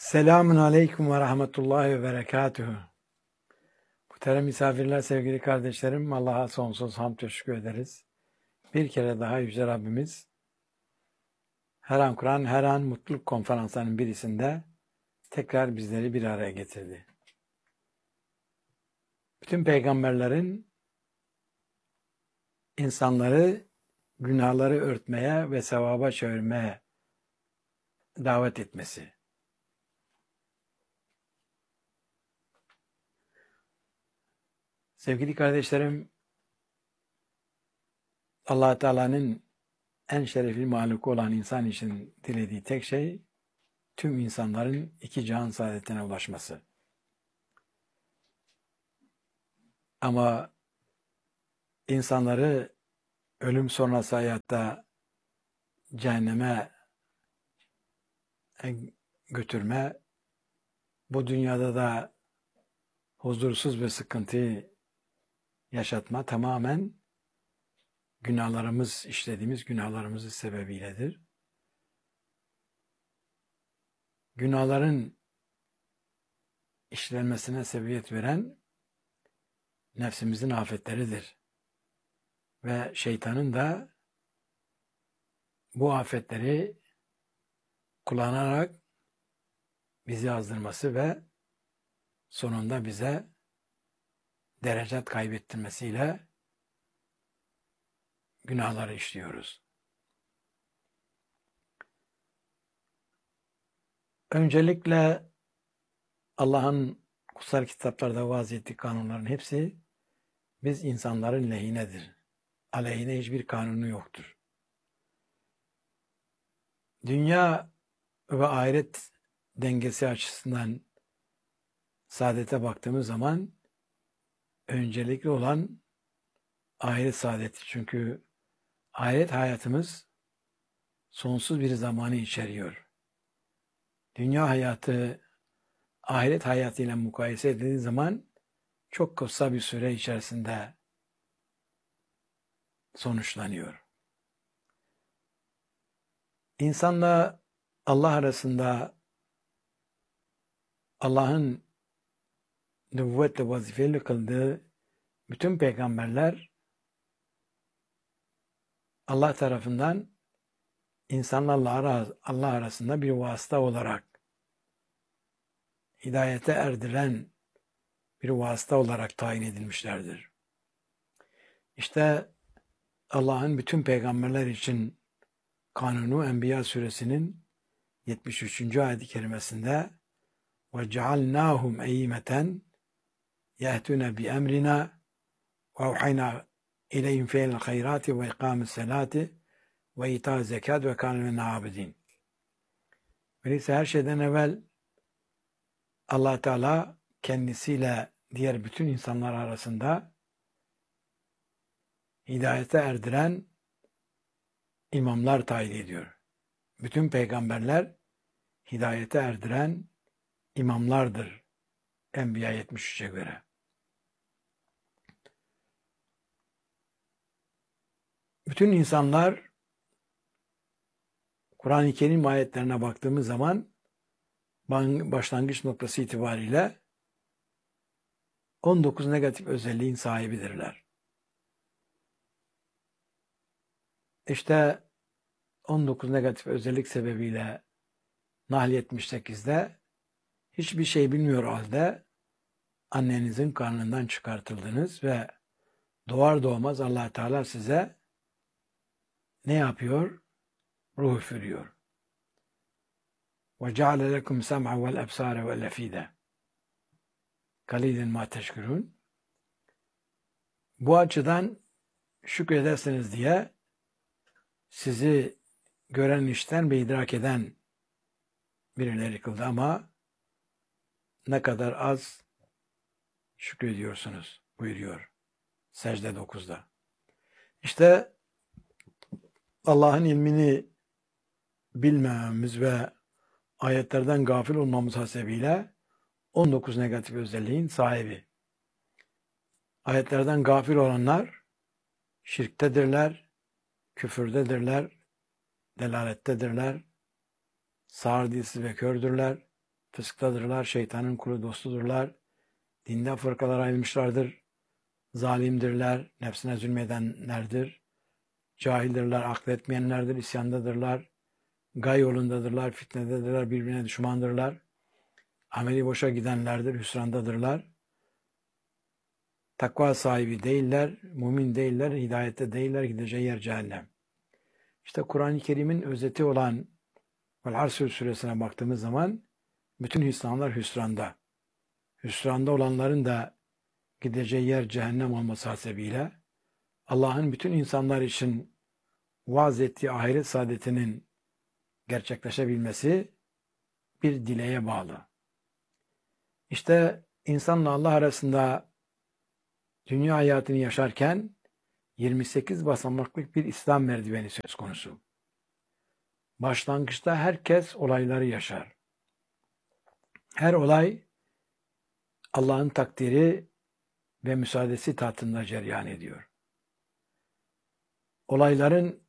Selamun aleyküm ve rahmetullahi ve berekatuhu. Muhterem misafirler, sevgili kardeşlerim, Allah'a sonsuz hamd ve şükür ederiz. Bir kere daha Yüce Rabbimiz her an Kur'an, her an mutluluk konferanslarının birisinde tekrar bizleri bir araya getirdi. Bütün peygamberlerin insanları günahları örtmeye ve sevaba çevirmeye davet etmesi. Sevgili kardeşlerim, Allah Teala'nın en şerefli mahluku olan insan için dilediği tek şey tüm insanların iki cihan saadetine ulaşması. Ama insanları ölüm sonrası hayatta cehenneme götürme, bu dünyada da huzursuz ve sıkıntıyı yaşatma tamamen işlediğimiz günahlarımızın sebebiyledir. Günahların işlenmesine sebebiyet veren nefsimizin afetleridir. Ve şeytanın da bu afetleri kullanarak bizi azdırması ve sonunda bize derecat kaybettirmesiyle günahları işliyoruz. Öncelikle Allah'ın kutsal kitaplarda vaz ettiği kanunların hepsi biz insanların lehinedir. Aleyhine hiçbir kanunu yoktur. Dünya ve ahiret dengesi açısından saadete baktığımız zaman öncelikli olan ahiret saadeti. Çünkü ahiret hayatımız sonsuz bir zamanı içeriyor. Dünya hayatı ahiret hayatıyla mukayese edildiği zaman çok kısa bir süre içerisinde sonuçlanıyor. İnsanla Allah arasında Allah'ın nübüvvetle vazifeli kıldığı bütün peygamberler Allah tarafından insanlarla Allah arasında bir vasıta olarak hidayete erdiren bir vasıta olarak tayin edilmişlerdir. İşte Allah'ın bütün peygamberler için kanunu Enbiya suresinin 73. ayet-i kerimesinde وَجَعَلْنَاهُمْ اَيِّمَةً يَهْتُونَ بِأَمْرِنَا وَاَوْحَيْنَا اِلَيْهِمْ فِعْلَ الْخَيْرَاتِ وَاِقَامِ الصَّلَاةِ وَاِيْتَاءِ الزَّكَاةِ وَكَانُوا مِنَ الْعَابِدِينَ. Öyleyse her şeyden evvel Allah Teala kendisiyle diğer bütün insanlar arasında hidayete erdiren imamlar tayin ediyor. Bütün peygamberler hidayete erdiren imamlardır Enbiya 73'e göre. Bütün insanlar Kur'an-ı Kerim ayetlerine baktığımız zaman başlangıç noktası itibariyle 19 negatif özelliğin sahibidirler. İşte 19 negatif özellik sebebiyle Nahl 78'de hiçbir şey bilmiyor halde annenizin karnından çıkartıldınız ve doğar doğmaz Allah Teala size ne yapıyor? Ruh üfürüyor. وَجَعَلَ لَكُمْ سَمْعَ وَالْأَبْصَارَ وَالْأَفِيدَ قَلِيلًا مَا تَشْكُرُونَ. Bu açıdan şükredersiniz diye sizi gören, işten ve idrak eden birileri kıldı ama ne kadar az şükrediyorsunuz buyuruyor Secde 9'da. İşte Allah'ın ilmini bilmememiz ve ayetlerden gafil olmamız hasebiyle 19 negatif özelliğin sahibi. Ayetlerden gafil olanlar şirktedirler, küfürdedirler, delalettedirler, sağır dilsiz ve kördürler, fısktadırlar, şeytanın kulu dostudurlar, dinden fırkalara ayrılmışlardır, zalimdirler, nefsine zulmedenlerdir, cahildirler, akletmeyenlerdir, isyandadırlar, gay yolundadırlar, fitnededirler, birbirine düşmandırlar, ameli boşa gidenlerdir, hüsrandadırlar, takva sahibi değiller, mümin değiller, hidayette değiller, gideceği yer cehennem. İşte Kur'an-ı Kerim'in özeti olan Vel-Asr suresine baktığımız zaman bütün insanlar hüsranda. Hüsranda olanların da gideceği yer cehennem olması hasebiyle Allah'ın bütün insanlar için vaaz ettiği ahiret saadetinin gerçekleşebilmesi bir dileğe bağlı. İşte insanla Allah arasında dünya hayatını yaşarken 28 basamaklık bir İslam merdiveni söz konusu. Başlangıçta herkes olayları yaşar. Her olay Allah'ın takdiri ve müsaadesi tahtında cereyan ediyor. Olayların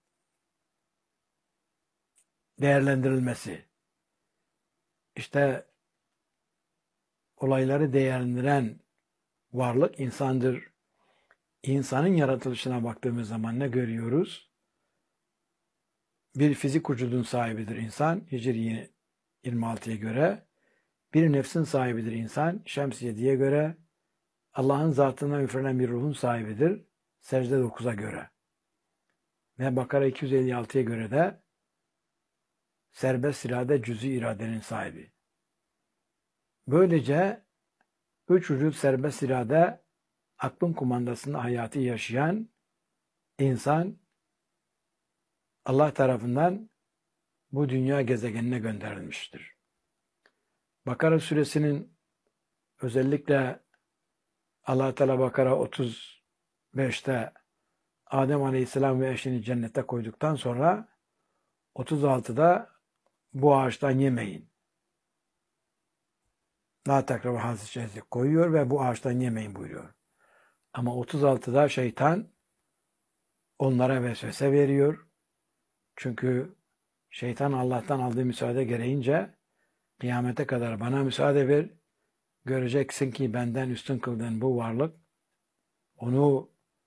değerlendirilmesi, işte olayları değerlendiren varlık insandır. İnsanın yaratılışına baktığımız zaman ne görüyoruz? Bir fizik vücudun sahibidir insan, Hicri 26'ya göre. Bir nefsin sahibidir insan, Şemsiye'ye göre. Allah'ın zatından üflenen bir ruhun sahibidir, Secde 9'a göre. Ve Bakara 256'ya göre de serbest irade, cüz'i iradenin sahibi. Böylece üç vücut serbest irade, aklın kumandasında hayatı yaşayan insan Allah tarafından bu dünya gezegenine gönderilmiştir. Bakara suresinin özellikle Allah Teala Bakara 35'te Adem Aleyhisselam ve eşini cennete koyduktan sonra 36'da bu ağaçtan yemeyin. La takrabu hazı şehzi koyuyor ve bu ağaçtan yemeyin buyuruyor. Ama 36'da şeytan onlara vesvese veriyor. Çünkü şeytan Allah'tan aldığı müsaade gereğince kıyamete kadar bana müsaade ver. Göreceksin ki benden üstün kıldığın bu varlık, onu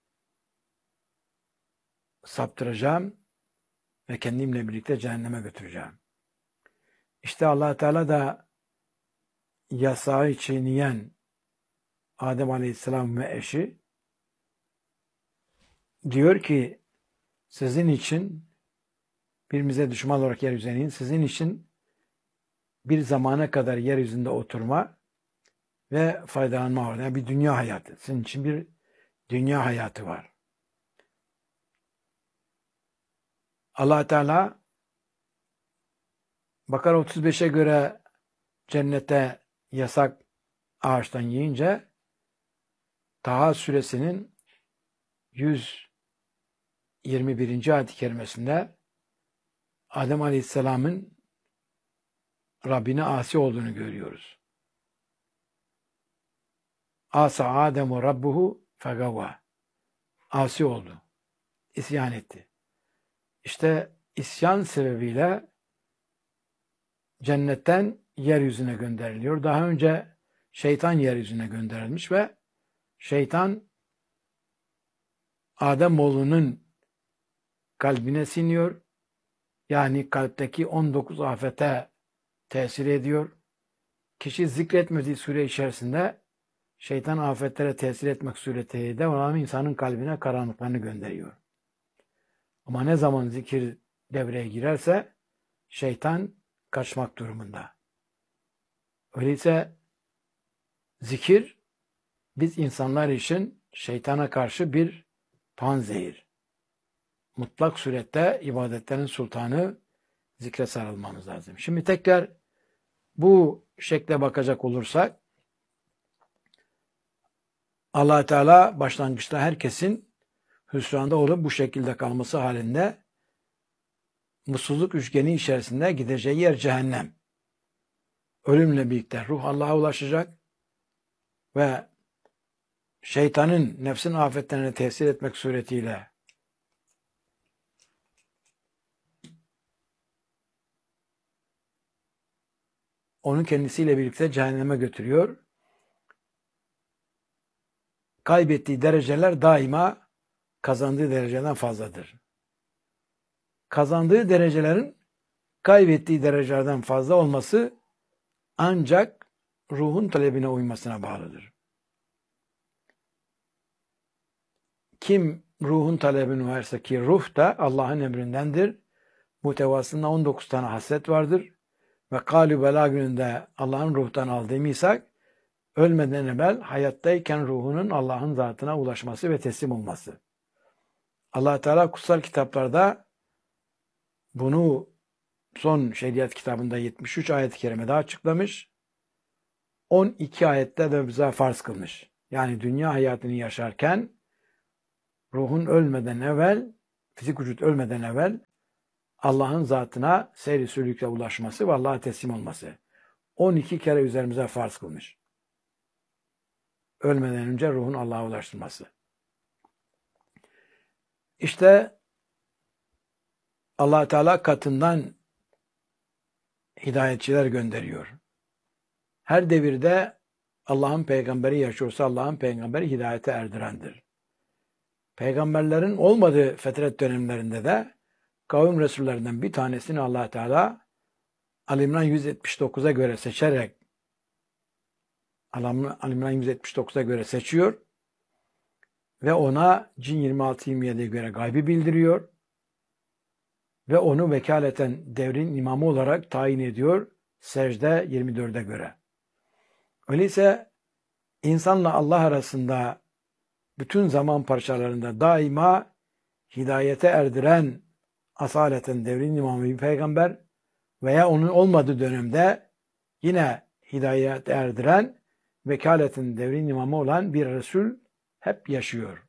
saptıracağım ve kendimle birlikte cehenneme götüreceğim. İşte Allah Teala da yasağı çiğneyen Adem Aleyhisselam ve eşi diyor ki sizin için birbirimize düşman olarak yeryüzüne inin, sizin için bir zamana kadar yeryüzünde oturma ve faydalanma var. Yani bir dünya hayatı. Sizin için bir dünya hayatı var. Allah Teala Bakara 35'e göre cennete yasak ağaçtan yiyince Taha suresinin 121. ayet-i kerimesinde Adem Aleyhisselam'ın Rabbine asi olduğunu görüyoruz. Asa Ademu Rabbuhu fegavva. Asi oldu. İsyan etti. İşte isyan sebebiyle cennetten yeryüzüne gönderiliyor. Daha önce şeytan yeryüzüne gönderilmiş ve şeytan Ademoğlunun kalbine siniyor. Yani kalpteki 19 afete tesir ediyor. Kişi zikretmediği süre içerisinde şeytan afetlere tesir etmek suretiyle olan insanın kalbine karanlıklarını gönderiyor. Ama ne zaman zikir devreye girerse şeytan kaçmak durumunda. Öyleyse zikir biz insanlar için şeytana karşı bir panzehir. Mutlak surette ibadetlerin sultanı zikre sarılmamız lazım. Şimdi tekrar bu şekle bakacak olursak Allah Teala başlangıçta herkesin hüsranda olup bu şekilde kalması halinde mutsuzluk üçgeni içerisinde gideceği yer cehennem. Ölümle birlikte ruh Allah'a ulaşacak ve şeytanın nefsin afetlerine tesir etmek suretiyle onu kendisiyle birlikte cehenneme götürüyor. Kaybettiği dereceler daima kazandığı dereceden fazladır. Kazandığı derecelerin kaybettiği derecelerden fazla olması ancak ruhun talebine uymasına bağlıdır. Kim ruhun talebine uyarsa, ki ruh da Allah'ın emrindendir. Muhtevasında 19 tane haslet vardır. Ve Kâlü Belâ gününde Allah'ın ruhtan aldığı misak, ölmeden evvel hayattayken ruhunun Allah'ın zatına ulaşması ve teslim olması. Allah Teala kutsal kitaplarda bunu son şeriat kitabında 73 ayet-i kerimede açıklamış. 12 ayette de bize farz kılmış. Yani dünya hayatını yaşarken ruhun ölmeden evvel, fizik vücut ölmeden evvel Allah'ın zatına seyri sülükle ulaşması ve Allah'a teslim olması. 12 kere üzerimize farz kılmış. Ölmeden önce ruhun Allah'a ulaştırması. İşte Allah Teala katından hidayetçiler gönderiyor. Her devirde Allah'ın peygamberi yaşıyorsa Allah'ın peygamberi hidayete erdirendir. Peygamberlerin olmadığı fetret dönemlerinde de kavim resullerinden bir tanesini Allah Teala Ali-İmran 179'a göre seçerek Ali-İmran 179'a göre seçiyor ve ona Cin 26-27'ye göre gaybi bildiriyor ve onu vekaleten devrin imamı olarak tayin ediyor Secde 24'e göre. Öyleyse insanla Allah arasında bütün zaman parçalarında daima hidayete erdiren asaleten devrin imamı bir peygamber veya onun olmadığı dönemde yine hidayete erdiren vekaletin devrin imamı olan bir Resul hep yaşıyor.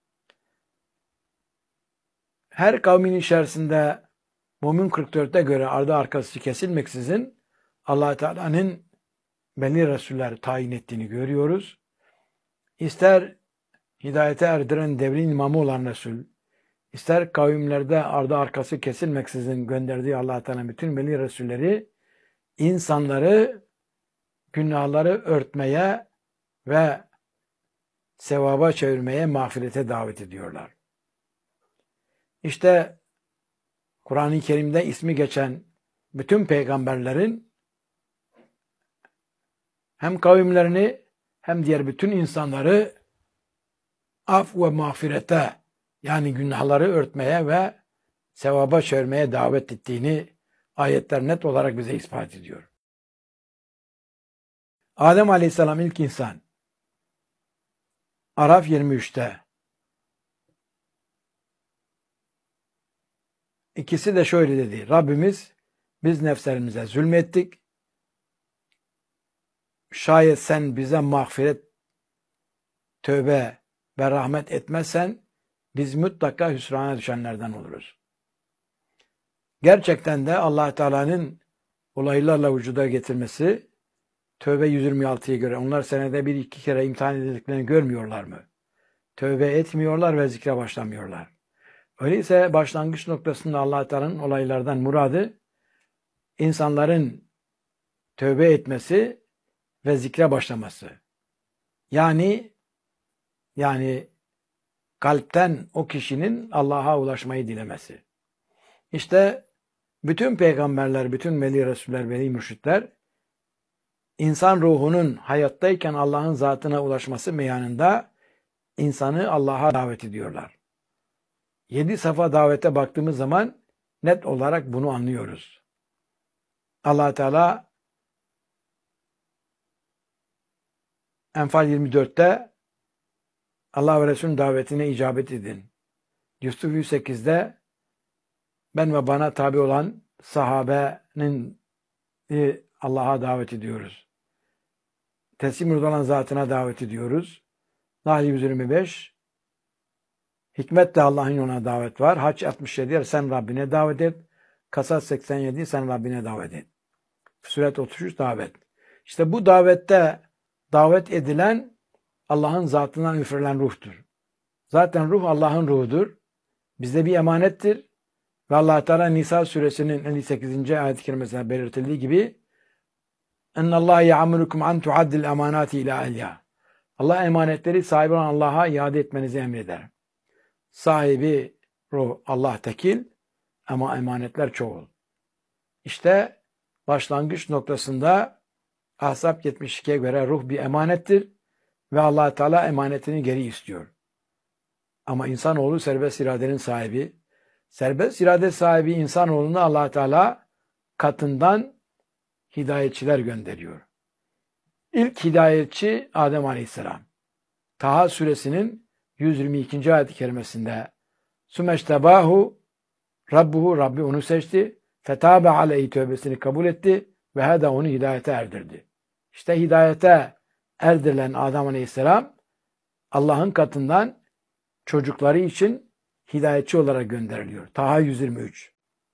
Her kavmin içerisinde Mümin 44'e göre ardı arkası kesilmeksizin Allah Teala'nın belli Resuller tayin ettiğini görüyoruz. İster hidayete erdiren devrin imamı olan Resul, ister kavimlerde ardı arkası kesilmeksizin gönderdiği Allah Teala bütün belli Resulleri insanları günahları örtmeye ve sevaba çevirmeye, mağfirete davet ediyorlar. İşte Kur'an-ı Kerim'de ismi geçen bütün peygamberlerin hem kavimlerini hem diğer bütün insanları af ve mağfirete, yani günahları örtmeye ve sevaba çevirmeye davet ettiğini ayetler net olarak bize ispat ediyor. Adem Aleyhisselam ilk insan. Araf 23'te. İkisi de şöyle dedi. Rabbimiz biz nefslerimize zulmettik. Şayet sen bize mağfiret, tövbe ve rahmet etmezsen biz mutlaka hüsrana düşenlerden oluruz. Gerçekten de Allah Teala'nın olaylarla vücuda getirmesi Tövbe 126'ya göre onlar senede bir iki kere imtihan edildiklerini görmüyorlar mı? Tövbe etmiyorlar ve zikre başlamıyorlar. Öyleyse başlangıç noktasında Allah Teala'nın olaylardan muradı insanların tövbe etmesi ve zikre başlaması. Yani kalpten o kişinin Allah'a ulaşmayı dilemesi. İşte bütün peygamberler, bütün veli resuller, veli mürşitler insan ruhunun hayattayken Allah'ın zatına ulaşması meyanında insanı Allah'a davet ediyorlar. 7 safa davete baktığımız zaman net olarak bunu anlıyoruz. Allah Teala Enfal 24'te Allah ve Resul'ün davetine icabet edin. Yusuf 108'de ben ve bana tabi olan sahabenin Allah'a davet ediyoruz. Teslim olan zatına davet ediyoruz. Nahl 125 hikmetle Allah'ın yoluna davet var. Hac 67 sen Rabbine davet et. Kasas 87 sen Rabbine davet et. Suret 33 davet. İşte bu davette davet edilen Allah'ın zatından üfürülen ruhtur. Zaten ruh Allah'ın ruhudur. Bizde bir emanettir. Ve Allah Teala Nisa suresinin 58. ayet-i kerimesinde belirtildiği gibi Ennallâhe ya'murukum an tuaddil emanati ila ehliha. Allah emanetleri sahibi olan Allah'a iade etmenizi emreder. Sahibi ruh Allah tekil ama emanetler çoğul. İşte başlangıç noktasında Ahzab 72'ye göre ruh bir emanettir ve Allah Teala emanetini geri istiyor. Ama insanoğlu serbest iradenin sahibi. Serbest irade sahibi insanoğluna Allah Teala katından hidayetçiler gönderiyor. İlk hidayetçi Adem Aleyhisselam. Taha suresinin 122. ayet-i kerimesinde Sümeştebahu Rabbuhu, Rabbi onu seçti. Fetabe aleyhi, tövbesini kabul etti ve heda, onu hidayete erdirdi. İşte hidayete erdirilen Adem Aleyhisselam Allah'ın katından çocukları için hidayetçi olarak gönderiliyor. Taha 123.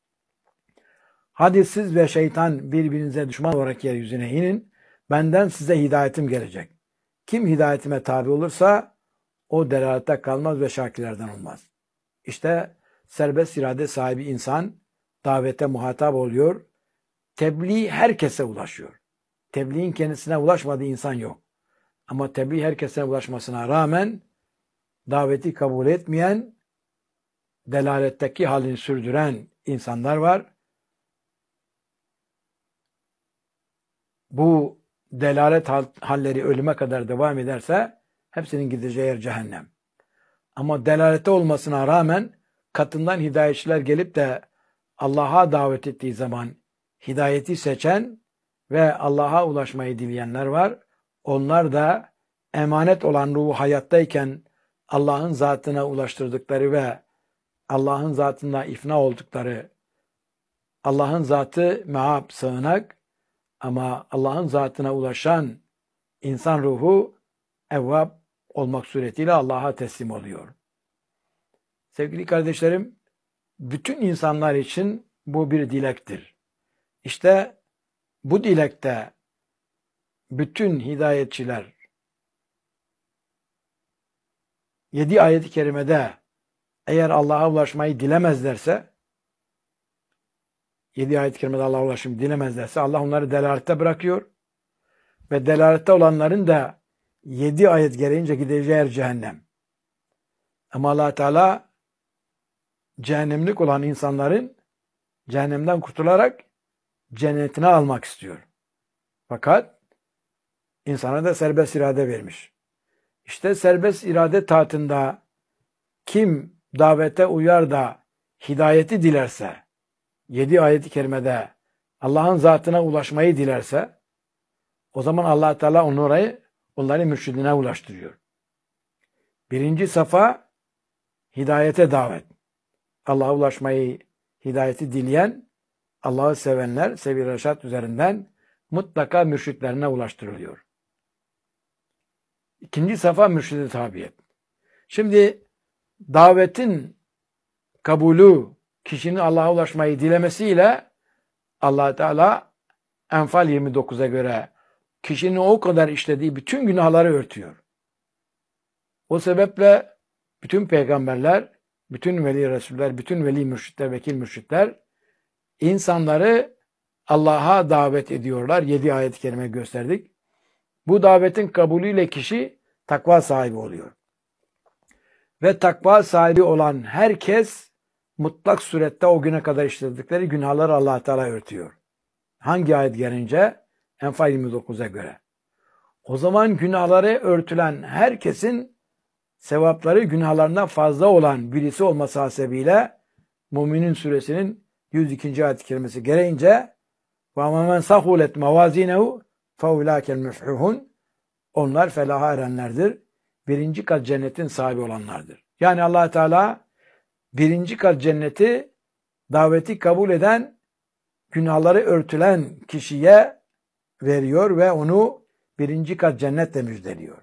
Hadi siz ve şeytan birbirinize düşman olarak yeryüzüne inin. Benden size hidayetim gelecek. Kim hidayetime tabi olursa o delalette kalmaz ve şakirlerden olmaz. İşte serbest irade sahibi insan davete muhatap oluyor. Tebliğ herkese ulaşıyor. Tebliğin kendisine ulaşmadığı insan yok. Ama tebliğ herkese ulaşmasına rağmen daveti kabul etmeyen, delaletteki halini sürdüren insanlar var. Bu delalet halleri ölüme kadar devam ederse hepsinin gideceği yer cehennem. Ama delalete olmasına rağmen katından hidayetçiler gelip de Allah'a davet ettiği zaman hidayeti seçen ve Allah'a ulaşmayı dileyenler var. Onlar da emanet olan ruhu hayattayken Allah'ın zatına ulaştırdıkları ve Allah'ın zatına ifna oldukları, Allah'ın zatı meab, sığınak, ama Allah'ın zatına ulaşan insan ruhu evvab olmak suretiyle Allah'a teslim oluyor. Sevgili kardeşlerim, bütün insanlar için bu bir dilektir. İşte bu dilekte bütün hidayetçiler 7 ayet-i kerimede eğer Allah'a ulaşmayı dilemezlerse, 7 ayet-i kerimede Allah'a ulaşmayı dilemezlerse Allah onları delalette bırakıyor ve delalette olanların da 7 ayet gereğince gideceği yer cehennem. Ama Allah Teala cehennemlik olan insanların cehennemden kurtularak cennetine almak istiyor. Fakat insana da serbest irade vermiş. İşte serbest irade taatında kim davete uyar da hidayeti dilerse, 7 ayet-i kerimede Allah'ın zatına ulaşmayı dilerse, o zaman Allah Teala onları mürşidine ulaştırıyor. Birinci safa hidayete davet. Allah'a ulaşmayı, hidayeti dileyen, Allah'ı sevenler sebil reşat üzerinden mutlaka mürşitlerine ulaştırılıyor. İkinci safa mürşide tabiyet. Şimdi davetin kabulü, kişinin Allah'a ulaşmayı dilemesiyle Allah Teala Enfal 29'a göre kişinin o kadar işlediği bütün günahları örtüyor. O sebeple bütün peygamberler, bütün veli resuller, bütün veli mürşitler, vekil mürşitler insanları Allah'a davet ediyorlar. 7 ayet-i kerime gösterdik. Bu davetin kabulüyle kişi takva sahibi oluyor. Ve takva sahibi olan herkes mutlak surette o güne kadar işledikleri günahları Allah Teala örtüyor. Hangi ayet gelince? Enfal 29'a göre. O zaman günahları örtülen herkesin sevapları günahlarından fazla olan birisi olması hasebiyle Müminin suresinin 102. ayet-i kerimesi gereğince وَمَنْ سَخُولَتْ مَوَازِينَهُ فَاُولَٰكَ الْمُفْحُهُونَ Onlar felaha erenlerdir. Birinci kat cennetin sahibi olanlardır. Yani Allah Teala birinci kat cenneti daveti kabul eden, günahları örtülen kişiye veriyor ve onu birinci kat cennetle müjdeliyor.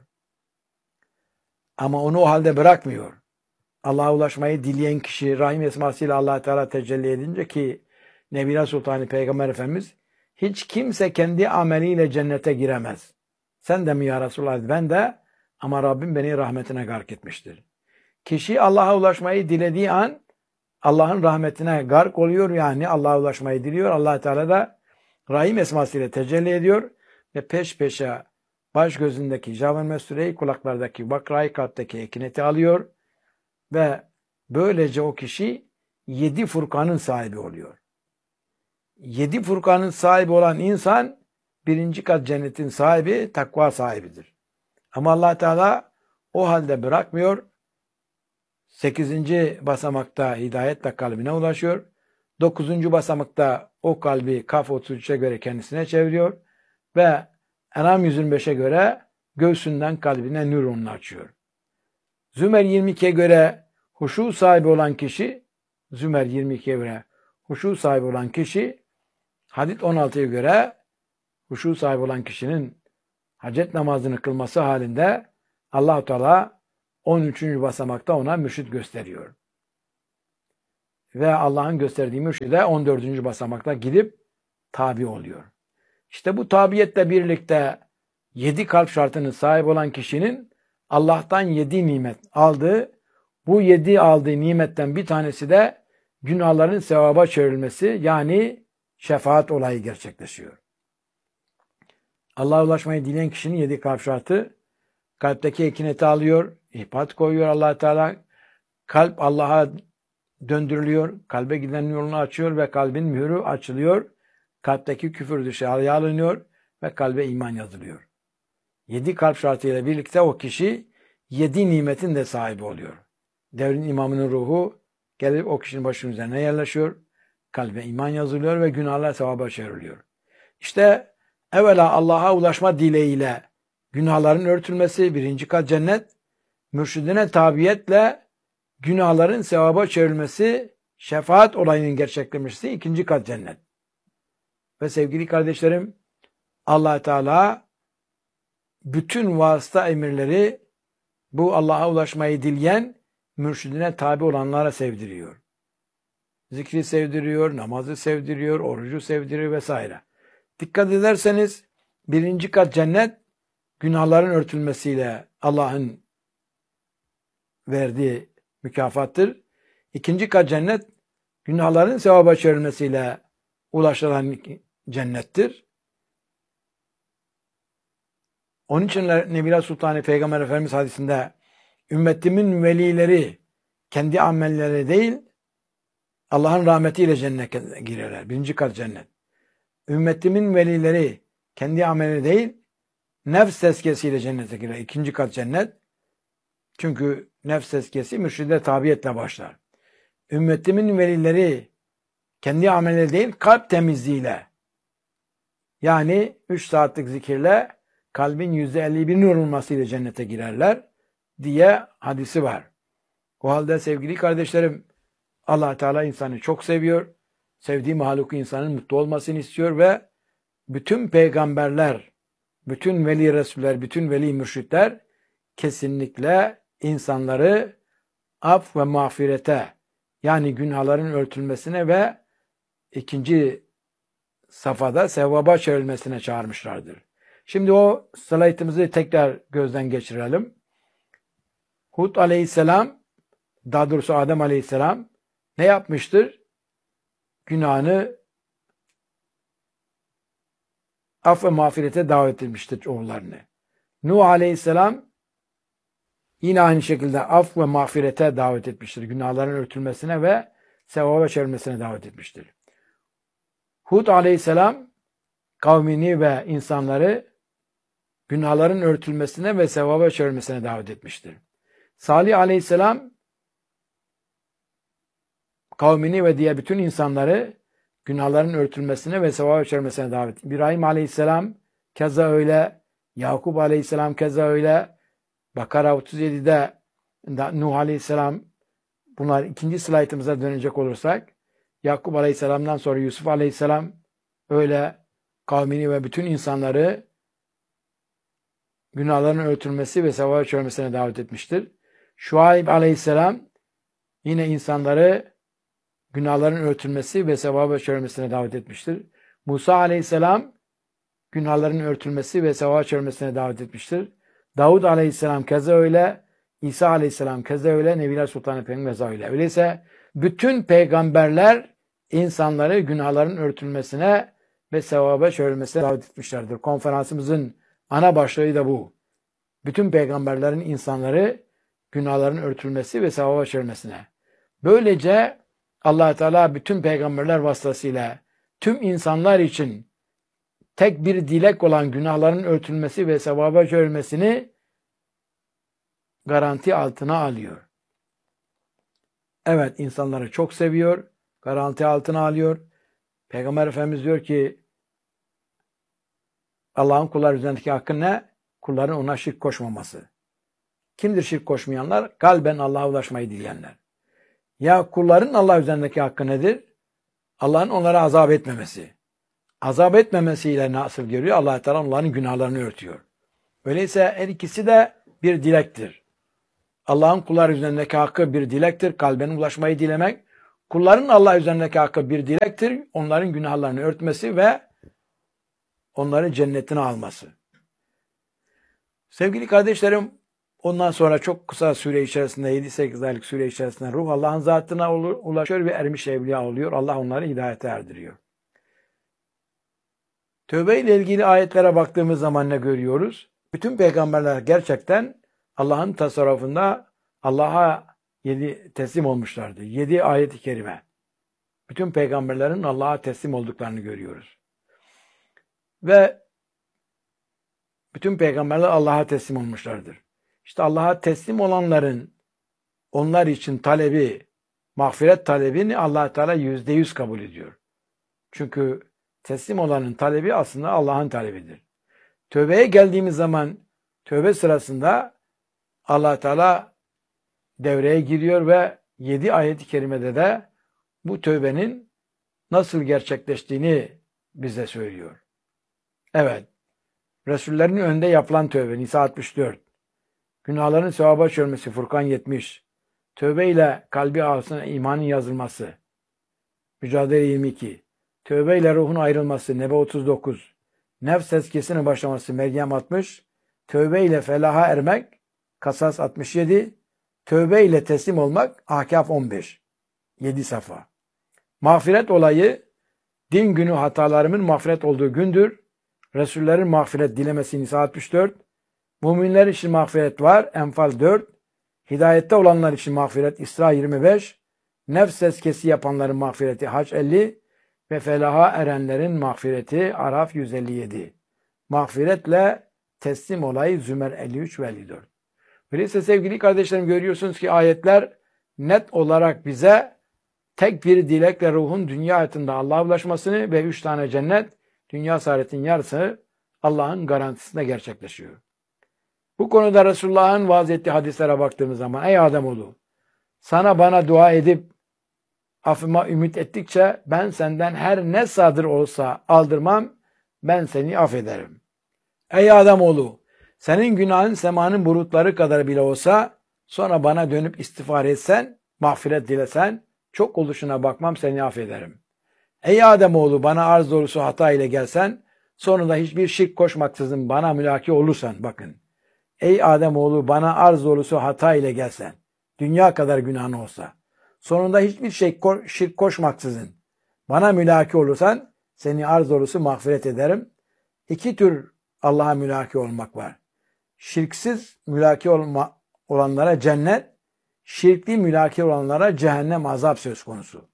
Ama onu o halde bırakmıyor. Allah'a ulaşmayı dileyen kişi Rahim esmasıyla Allah Teala tecelli edince ki Nebine Sultanı Peygamber Efendimiz hiç kimse kendi ameliyle cennete giremez. Sen de mi ya Resulullah? Ben de, ama Rabbim beni rahmetine gark etmiştir. Kişi Allah'a ulaşmayı dilediği an Allah'ın rahmetine gark oluyor, yani Allah'a ulaşmayı diliyor. Allah Teala da Rahim esmasıyla tecelli ediyor ve peş peşe baş gözündeki Javel Mesure'yi, kulaklardaki Bakra'yı, kalpteki Ekinet'i alıyor ve böylece o kişi 7 Furkan'ın sahibi oluyor. 7 Furkan'ın sahibi olan insan birinci kat cennetin sahibi, takva sahibidir. Ama Allah Teala o halde bırakmıyor. 8. basamakta hidayetle kalbine ulaşıyor. 9. basamakta o kalbi Kaf 33'e göre kendisine çeviriyor ve En'am 125'e göre göğsünden kalbine nurunu açıyor. Zümer 22'ye göre huşu sahibi olan kişi, Zümer 22'ye göre huşu sahibi olan kişi, Hadid 16'ya göre huşu sahibi olan kişinin hacet namazını kılması halinde Allah-u Teala 13. basamakta ona mürşid gösteriyor. Ve Allah'ın gösterdiği mürşide 14. basamakta gidip tabi oluyor. İşte bu tabiyetle birlikte 7 kalp şartının sahibi olan kişinin Allah'tan 7 nimet aldığı, bu 7 aldığı nimetten bir tanesi de günahların sevaba çevrilmesi, yani şefaat olayı gerçekleşiyor. Allah'a ulaşmayı dileyen kişinin 7 kalp şartı: kalpteki ekineti alıyor, ihpat koyuyor Allah Teala, kalp Allah'a döndürülüyor, kalbe giden yolunu açıyor ve kalbin mührü açılıyor, kalpteki küfür dışarıya alınıyor ve kalbe iman yazılıyor. 7 kalp şartıyla birlikte o kişi 7 nimetin de sahibi oluyor. Devrin imamının ruhu gelip o kişinin başının üzerine yerleşiyor, kalbe iman yazılıyor ve günahlar sevaba çevriliyor. İşte evvela Allah'a ulaşma dileğiyle günahların örtülmesi, birinci kat cennet, mürşidine tabiyetle günahların sevaba çevrilmesi, şefaat olayının gerçekleşmesi, ikinci kat cennet. Ve sevgili kardeşlerim, Allah Teala bütün vasıta emirleri bu Allah'a ulaşmayı dileyen, mürşidine tabi olanlara sevdiriyor. Zikri sevdiriyor, namazı sevdiriyor, orucu sevdiriyor vesaire. Dikkat ederseniz birinci kat cennet günahların örtülmesiyle Allah'ın verdiği mükafattır. İkinci kat cennet günahların sevaba çevrilmesiyle ulaşılan cennettir. Onun için Nebila Sultanı Peygamber Efendimiz hadisinde ümmetimin velileri kendi amelleri değil Allah'ın rahmetiyle cennete girerler. Birinci kat cennet. Ümmetimin velileri kendi amelleri değil nefs tezkiyesiyle cennete girer. İkinci kat cennet. Çünkü nefs tezkiyesi mürşide tabiyetle başlar. Ümmetimin velileri kendi amelleri değil kalp temizliğiyle, yani 3 saatlik zikirle kalbin %51 nur olmasıyla cennete girerler diye hadisi var. O halde sevgili kardeşlerim, Allah Teala insanı çok seviyor. Sevdiği mahluku insanın mutlu olmasını istiyor ve bütün peygamberler, bütün veli resuller, bütün veli mürşitler kesinlikle insanları af ve mağfirete, yani günahların örtülmesine ve ikinci safhada sevaba çevrilmesine çağırmışlardır. Şimdi o slaytımızı tekrar gözden geçirelim. Hud aleyhisselam, daha doğrusu Adem aleyhisselam ne yapmıştır? Günahını af ve mağfirete davet etmiştir oğullarını. Nuh aleyhisselam yine aynı şekilde af ve mağfirete davet etmiştir. Günahların örtülmesine ve sevaba çevrilmesine davet etmiştir. Hud aleyhisselam kavmini ve insanları günahların örtülmesine ve sevaba çevrilmesine davet etmiştir. Salih aleyhisselam kavmini ve diğer bütün insanları günahların örtülmesine ve sevaba çevrilmesine davet etmiştir. İbrahim aleyhisselam keza öyle, Yakup aleyhisselam keza öyle, Bakara 37'de Nuh aleyhisselam, bunlar ikinci slaytımıza dönecek olursak, Yakup aleyhisselamdan sonra Yusuf aleyhisselam öyle kavmini ve bütün insanları günahların örtülmesi ve sevaba çevrilmesine davet etmiştir. Şuayb aleyhisselam yine insanları günahların örtülmesi ve sevaba çevrilmesine davet etmiştir. Musa aleyhisselam günahların örtülmesi ve sevaba çevrilmesine davet etmiştir. Davud aleyhisselam keza öyle, İsa aleyhisselam keza öyle, Nebiler Sultanı Peygamber keza öyle. Öyleyse bütün peygamberler insanları günahların örtülmesine ve sevaba çevrilmesine davet etmişlerdir. Konferansımızın ana başlığı da bu. Bütün peygamberlerin insanları günahların örtülmesi ve sevaba çevrilmesine. Böylece Allah Teala bütün peygamberler vasıtasıyla tüm insanlar için tek bir dilek olan günahların örtülmesi ve sevaba çevrilmesini garanti altına alıyor. Evet, insanları çok seviyor, garanti altına alıyor. Peygamber Efendimiz diyor ki Allah'ın kullar üzerindeki hakkı ne? Kulların ona şirk koşmaması. Kimdir şirk koşmayanlar? Kalben Allah'a ulaşmayı dileyenler. Ya kulların Allah üzerindeki hakkı nedir? Allah'ın onlara azap etmemesi. Azap etmemesiyle nasıl görüyor? Allah Teala onların günahlarını örtüyor. Öyleyse her ikisi de bir dilektir. Allah'ın kullar üzerindeki hakkı bir dilektir. Kalben ulaşmayı dilemek. Kulların Allah üzerindeki hakkı bir dilektir. Onların günahlarını örtmesi ve onları cennetine alması. Sevgili kardeşlerim, ondan sonra çok kısa süre içerisinde, 7-8 aylık süre içerisinde ruh Allah'ın zatına ulaşıyor ve ermiş evliya oluyor. Allah onları hidayete erdiriyor. Tövbe ile ilgili ayetlere baktığımız zaman ne görüyoruz? Bütün peygamberler gerçekten Allah'ın tasarrufunda Allah'a teslim olmuşlardı. 7 ayet-i kerime. Bütün peygamberlerin Allah'a teslim olduklarını görüyoruz. Ve bütün peygamberler Allah'a teslim olmuşlardır. İşte Allah'a teslim olanların onlar için talebi, mağfiret talebini Allah Teala %100 kabul ediyor. Çünkü teslim olanın talebi aslında Allah'ın talebidir. Tövbeye geldiğimiz zaman tövbe sırasında Allah Teala devreye giriyor ve 7 ayet-i kerimede de bu tövbenin nasıl gerçekleştiğini bize söylüyor. Evet, Resullerin önünde yapılan tövbe Nisa 64, günahların sevaba çevrilmesi Furkan 70, tövbe ile kalbi ağrısına imanın yazılması Mücadele 22, tövbe ile ruhun ayrılması Nebe 39, nefs tezkiyesine başlaması Meryem 60, tövbe ile felaha ermek Kasas 67, tövbe ile teslim olmak Ahkaf 15, 7 sayfa. Mağfiret olayı, din günü hatalarımın mağfiret olduğu gündür. Resullerin mağfiret dilemesi Nisa 64, müminler için mağfiret var Enfal 4, hidayette olanlar için mağfiret İsra 25, nefs tezkiyesi yapanların mağfireti Hac 50 ve felaha erenlerin mağfireti Araf 157. Mağfiretle teslim olayı Zümer 53 ve 54. Öyleyse sevgili kardeşlerim, görüyorsunuz ki ayetler net olarak bize tek bir dilekle ruhun dünya hayatında Allah'a ulaşmasını ve 3 tane cennet, dünya saadetin yarısı Allah'ın garantisinde gerçekleşiyor. Bu konuda Resulullah'ın vaaz ettiği hadislere baktığımız zaman ey Ademoğlu, sana bana dua edip affıma ümit ettikçe ben senden her ne sadır olsa aldırmam, ben seni affederim. Ey Ademoğlu, senin günahın semanın bulutları kadar bile olsa sonra bana dönüp istiğfar etsen, mağfiret dilesen, çok oluşuna bakmam, seni affederim. Ey Ademoğlu, bana arz dolusu hata ile gelsen, sonunda hiçbir şirk koşmaksızın bana mülaki olursan, bakın. Ey Ademoğlu, bana arz dolusu hata ile gelsen, dünya kadar günahın olsa, sonunda hiçbir şirk koşmaksızın bana mülaki olursan, seni arz dolusu mağfiret ederim. 2 tür Allah'a mülaki olmak var. Şirksiz mülaki olanlara cennet, şirkli mülaki olanlara cehennem azap söz konusu.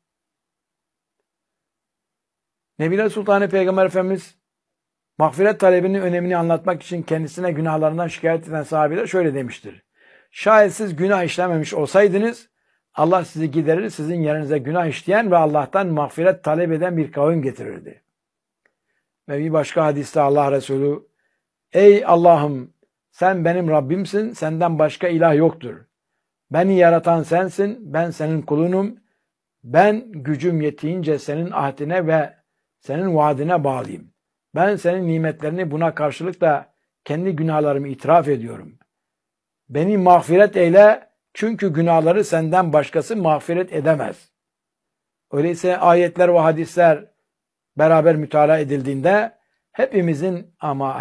Nebiler Sultanı Peygamber Efendimiz mağfiret talebinin önemini anlatmak için kendisine günahlarından şikayet eden sahabeler şöyle demiştir. Şayet siz günah işlememiş olsaydınız Allah sizi giderir, sizin yerinize günah işleyen ve Allah'tan mağfiret talep eden bir kavim getirirdi. Ve bir başka hadiste Allah Resulü, ey Allah'ım, sen benim Rabbimsin, senden başka ilah yoktur. Beni yaratan sensin, ben senin kulunum. Ben gücüm yettiğince senin ahdine ve senin vaadine bağlıyım. Ben senin nimetlerini buna karşılık da kendi günahlarımı itiraf ediyorum. Beni mağfiret eyle, çünkü günahları senden başkası mağfiret edemez. Öyleyse ayetler ve hadisler beraber mütalaa edildiğinde hepimizin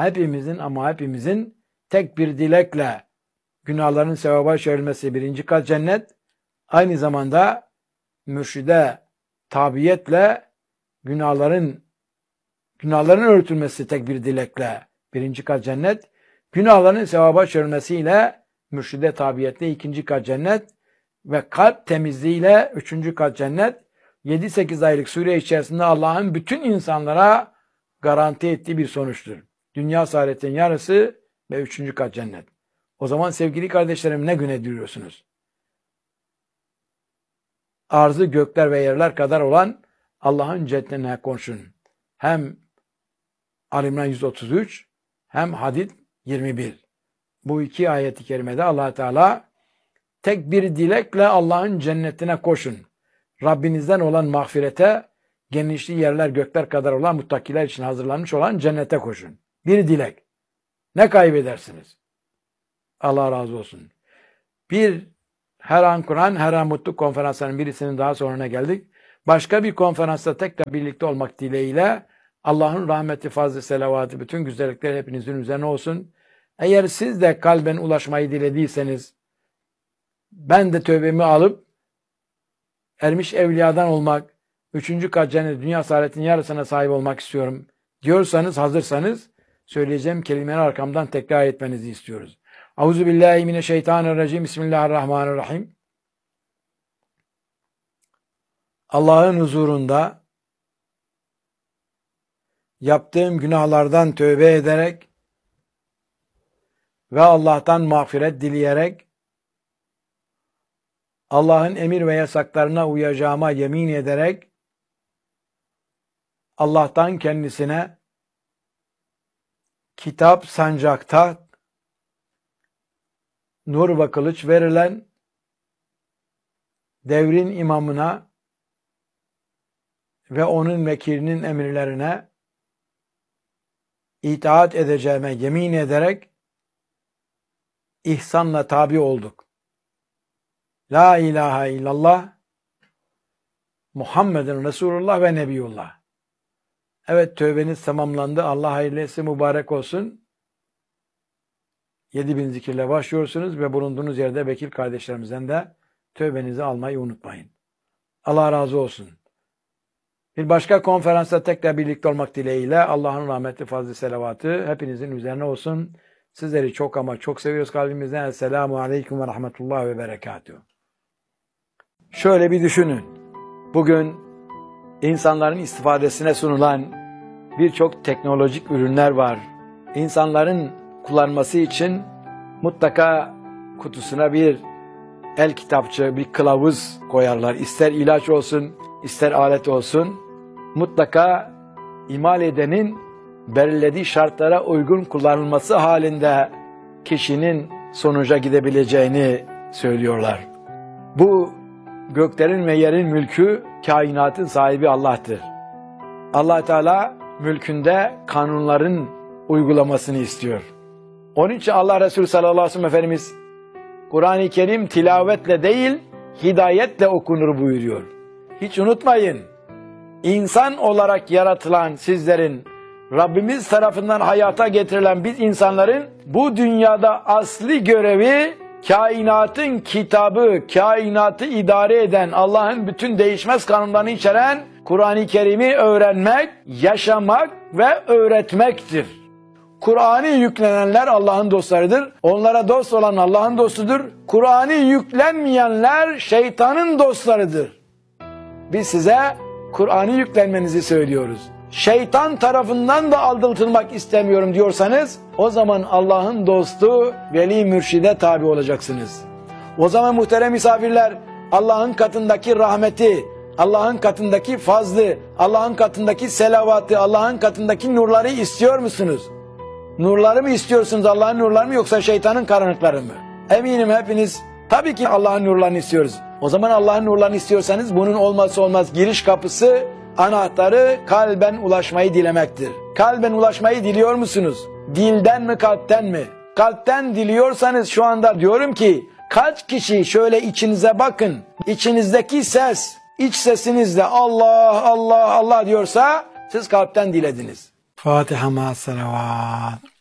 tek bir dilekle günahların sevaba çevrilmesi, 1. kat cennet, aynı zamanda mürşide tabiyetle Günahların örtülmesi tek bir dilekle 1. kat cennet. Günahların sevaba çevrilmesiyle mürşide tabiyetle 2. kat cennet. Ve kalp temizliğiyle 3. kat cennet. 7-8 aylık süre içerisinde Allah'ın bütün insanlara garanti ettiği bir sonuçtur. Dünya saadetin yarısı ve 3. kat cennet. O zaman sevgili kardeşlerim ne güne diliyorsunuz? Arzı gökler ve yerler kadar olan Allah'ın cennetine koşun. Hem Ali İmran 133 hem Hadid 21. Bu iki ayet-i kerimede Allah Teala tek bir dilekle Allah'ın cennetine koşun. Rabbinizden olan mağfirete, genişliği yerler gökler kadar olan muttakiler için hazırlanmış olan cennete koşun. Bir dilek. Ne kaybedersiniz? Allah razı olsun. Her an Kur'an, her an mutluluk konferanslarının birisinin daha sonuna geldik. Başka bir konferansta tekrar birlikte olmak dileğiyle Allah'ın rahmeti, fazlı, selavatı, bütün güzellikler hepinizin üzerine olsun. Eğer siz de kalben ulaşmayı dilediyseniz, ben de tövbemi alıp ermiş evliyadan olmak, 3. kat cennet dünya saadetinin yarısına sahip olmak istiyorum diyorsanız, hazırsanız söyleyeceğim kelimeleri arkamdan tekrar etmenizi istiyoruz. Euzubillahimineşşeytanirracim. Bismillahirrahmanirrahim. Allah'ın huzurunda yaptığım günahlardan tövbe ederek ve Allah'tan mağfiret dileyerek Allah'ın emir ve yasaklarına uyacağıma yemin ederek Allah'tan kendisine kitap, sancakta nur ve kılıç verilen devrin imamına ve onun vekilinin emirlerine itaat edeceğime yemin ederek ihsanla tabi olduk. La ilahe illallah Muhammedun Resulullah ve Nebiyullah. Evet, tövbeniz tamamlandı. Allah hayırlı etsin, mübarek olsun. 7000 zikirle başlıyorsunuz ve bulunduğunuz yerde vekil kardeşlerimizden de tövbenizi almayı unutmayın. Allah razı olsun. Bir başka konferansta tekrar birlikte olmak dileğiyle Allah'ın rahmeti, fazlı, selavatı hepinizin üzerine olsun. Sizleri çok ama çok seviyoruz kalbimizden. Esselamu aleyküm ve rahmetullahi ve berekatuhu. Şöyle bir düşünün. Bugün insanların istifadesine sunulan birçok teknolojik ürünler var. İnsanların kullanması için mutlaka kutusuna bir el kitapçı, bir kılavuz koyarlar. İster ilaç olsun, ister alet olsun. Mutlaka imal edenin belirlediği şartlara uygun kullanılması halinde kişinin sonuca gidebileceğini söylüyorlar. Bu göklerin ve yerin mülkü, kainatın sahibi Allah'tır. Allah Teala mülkünde kanunların uygulamasını istiyor. Onun için Allah Resulü sallallahu aleyhi ve sellem Efendimiz Kur'an-ı Kerim tilavetle değil, hidayetle okunur buyuruyor. Hiç unutmayın, insan olarak yaratılan sizlerin, Rabbimiz tarafından hayata getirilen biz insanların bu dünyada asli görevi kainatın kitabı, kainatı idare eden, Allah'ın bütün değişmez kanunlarını içeren Kur'an-ı Kerim'i öğrenmek, yaşamak ve öğretmektir. Kur'an'ı yüklenenler Allah'ın dostlarıdır. Onlara dost olan Allah'ın dostudur. Kur'an'ı yüklenmeyenler şeytanın dostlarıdır. Biz size Kur'an'ı yüklenmenizi söylüyoruz. Şeytan tarafından da aldatılmak istemiyorum diyorsanız o zaman Allah'ın dostu veli mürşide tabi olacaksınız. O zaman muhterem misafirler, Allah'ın katındaki rahmeti, Allah'ın katındaki fazlı, Allah'ın katındaki selavatı, Allah'ın katındaki nurları istiyor musunuz? Nurları mı istiyorsunuz, Allah'ın nurları mı, yoksa şeytanın karanlıkları mı? Eminim hepiniz tabii ki Allah'ın nurlarını istiyoruz. O zaman Allah'ın nurlarını istiyorsanız bunun olmazsa olmaz giriş kapısı, anahtarı kalben ulaşmayı dilemektir. Kalben ulaşmayı diliyor musunuz? Dilden mi, kalpten mi? Kalpten diliyorsanız şu anda diyorum ki kaç kişi şöyle içinize bakın. İçinizdeki ses, iç sesinizle Allah Allah Allah diyorsa siz kalpten dilediniz. Fatiha ma'as salavat.